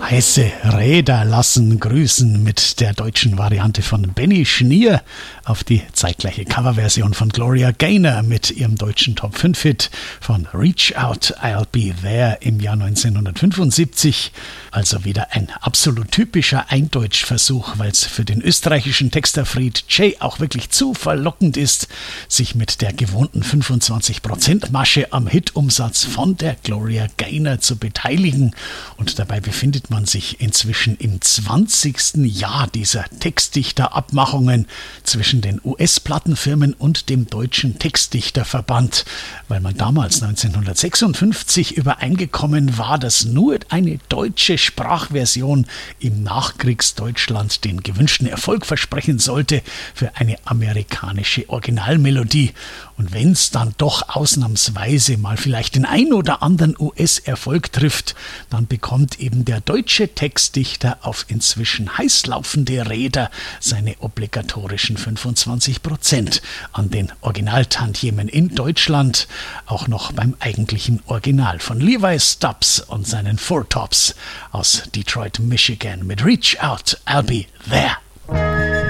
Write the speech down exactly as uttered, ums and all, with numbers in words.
Weiße Räder lassen grüßen mit der deutschen Variante von Benny Schnier auf die zeitgleiche Coverversion von Gloria Gaynor mit ihrem deutschen Top fünf Hit von Reach Out, I'll Be There im Jahr neunzehnhundertfünfundsiebzig. Also wieder ein absolut typischer Eindeutschversuch, weil es für den österreichischen Texter Fried J. auch wirklich zu verlockend ist, sich mit der gewohnten fünfundzwanzig Prozent Masche am Hitumsatz von der Gloria Gaynor zu beteiligen. Und dabei befindet man sich inzwischen im zwanzigsten Jahr dieser Textdichterabmachungen zwischen den U S-Plattenfirmen und dem Deutschen Textdichterverband, weil man damals neunzehnhundertsechsundfünfzig übereingekommen war, dass nur eine deutsche Sprachversion im Nachkriegsdeutschland den gewünschten Erfolg versprechen sollte für eine amerikanische Originalmelodie. Und wenn es dann doch ausnahmsweise mal vielleicht den ein oder anderen U S-Erfolg trifft, dann bekommt eben der deutsche Textdichter auf inzwischen heißlaufende Räder seine obligatorischen fünfundzwanzig Prozent an den Originaltantiemen in Deutschland, auch noch beim eigentlichen Original von Levi Stubbs und seinen Four Tops aus Detroit, Michigan mit Reach Out, I'll Be There.